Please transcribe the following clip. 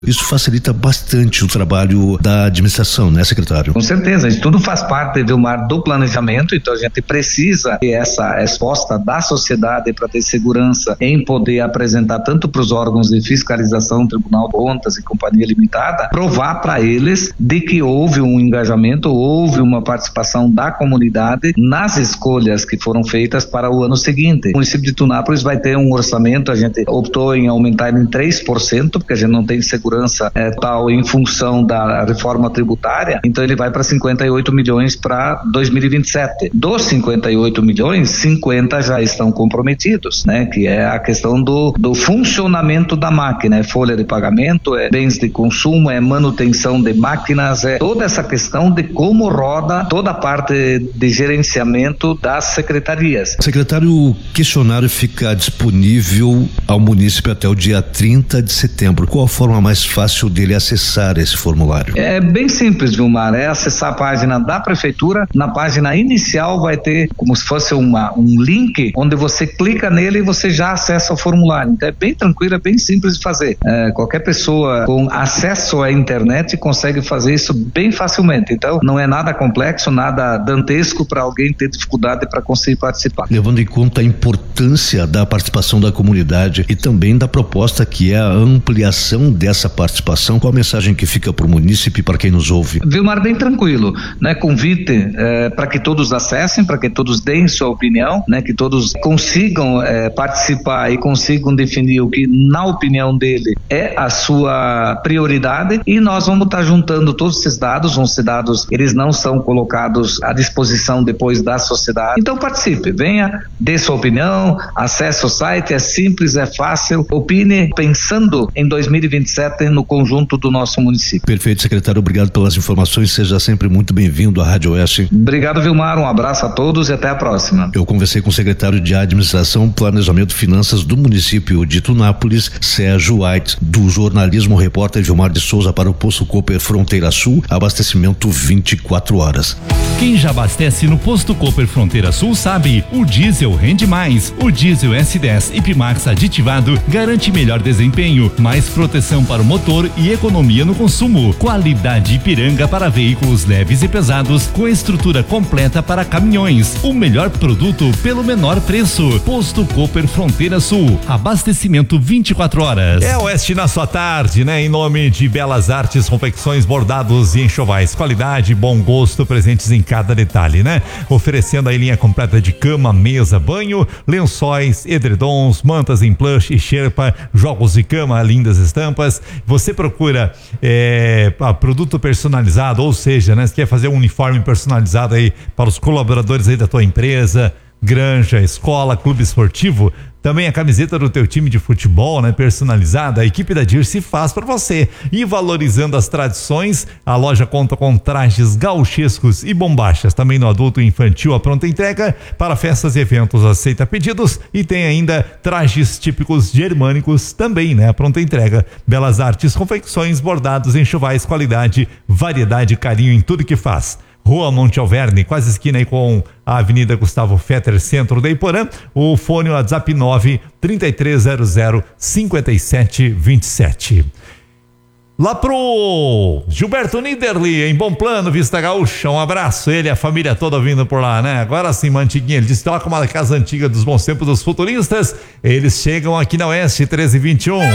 Isso facilita bastante o trabalho da administração, né, secretário? Com certeza, isso tudo faz parte, Vilmar, do planejamento, então a gente precisa ter essa resposta da sociedade para ter segurança em poder apresentar tanto para os órgãos de fiscalização, Tribunal de Contas e Companhia Limitada, provar para eles de que houve um engajamento, houve uma participação da comunidade nas escolhas que foram feitas para o ano seguinte. O município de Tunápolis vai ter um orçamento, a gente optou em aumentar em 3%, porque a gente não tem segurança tal em função da reforma tributária, então ele vai para 58 milhões para 2027. Dos 58 milhões, 50 já estão comprometidos, né? Que é a questão do funcionamento da máquina, é folha de pagamento, é bens de consumo, é manutenção de máquinas, é toda essa questão de como roda toda a parte de gerenciamento das secretarias. Secretário, o questionário fica disponível ao município até o dia 30 de setembro. Qual a forma mais fácil dele acessar esse formulário? É bem simples, Vilmar, é acessar a página da prefeitura. Na página inicial vai ter como se fosse um link, onde você clica nele e você já acessa o formulário. Então é bem tranquilo, é bem simples de fazer. Qualquer pessoa com acesso à internet consegue fazer isso bem facilmente. Então não é nada complexo, nada dantesco para alguém ter dificuldade para conseguir participar. Levando em conta a importância da participação da comunidade e também da proposta que é a ampliação dessa participação, qual a mensagem que fica para o município e para quem nos ouve? Vilmar, bem tranquilo, né? Convite para que todos acessem, para que todos deem sua opinião, né? Que todos consigam participar e consigam definir o que na opinião dele é a sua prioridade, e nós vamos estar juntando todos esses dados. Vão ser dados, eles não são colocados à disposição depois da sociedade. Então participe, venha, dê sua opinião, acesse o site, é simples, é fácil, opine pensando em 2027 no conjunto do nosso município. Perfeito, secretário, obrigado pelas informações, seja sempre muito bem-vindo à Rádio Oeste. Obrigado, Vilmar, um abraço a todos e até a próxima. Eu conversei com o secretário de Administração, Planejamento e Finanças do município de Tunápolis, Sérgio White, do jornalismo repórter Vilmar de Souza para o Posto Cooper Fronteira Sul, abastecimento 24 horas. Quem já abastece no Posto Cooper Fronteira Sul sabe, o diesel rende mais. O diesel S10 Ipimax aditivado garante melhor desempenho, mais proteção para o motor e economia no consumo. Qualidade Ipiranga para veículos leves e pesados, com estrutura completa para caminhões. O melhor produto pelo menor preço. Posto Cooper Fronteira Sul, abastecimento 24 horas. É Oeste na sua tarde, né? Em nome de Belas Artes, confecções, bordados e enxovais. Qualidade, bom gosto, presentes em cada detalhe, né? Oferecendo a linha completa de cama, mesa, banho, lençóis, edredons, mantas em plush e sherpa, jogos de cama, lindas estampas. Você procura produto personalizado, ou seja, né? Você quer fazer um uniforme personalizado aí para os colaboradores aí da tua empresa, granja, escola, clube esportivo. Também a camiseta do teu time de futebol, né? Personalizada, a equipe da Dirce faz para você. E valorizando as tradições, a loja conta com trajes gauchescos e bombachas. Também no adulto e infantil, a pronta entrega para festas e eventos, aceita pedidos. E tem ainda trajes típicos germânicos também, né? A pronta entrega. Belas Artes, confecções, bordados, enxovais, qualidade, variedade e carinho em tudo que faz. Rua Monte Alverne, quase esquina aí com a Avenida Gustavo Fetter, centro da Iporã. O fone WhatsApp 9-3300-5727. Lá pro Gilberto Niederli, em Bom Plano, Vista Gaúcha, um abraço, ele e a família toda vindo por lá, né? Agora sim, Mantiguinha, ele disse que toca uma casa antiga dos bons tempos dos futuristas, eles chegam aqui na Oeste, 1321.